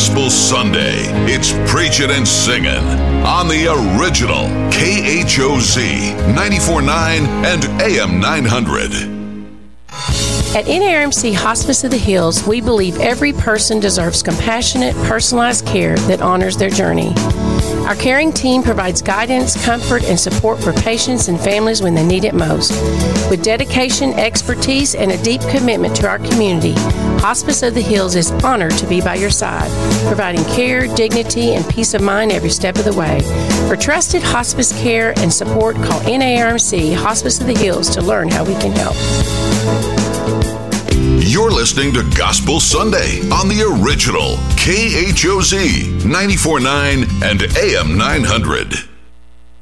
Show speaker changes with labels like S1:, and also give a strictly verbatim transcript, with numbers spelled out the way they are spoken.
S1: Gospel Sunday. It's preaching and singing on the original K H O Z ninety-four point nine and A M nine hundred.
S2: At N A R M C Hospice of the Hills, we believe every person deserves compassionate, personalized care that honors their journey. Our caring team provides guidance, comfort, and support for patients and families when they need it most. With dedication, expertise, and a deep commitment to our community, Hospice of the Hills is honored to be by your side, providing care, dignity, and peace of mind every step of the way. For trusted hospice care and support, call N A R M C Hospice of the Hills to learn how we can help.
S1: You're listening to Gospel Sunday on the original K H O Z ninety-four point nine and A M nine hundred.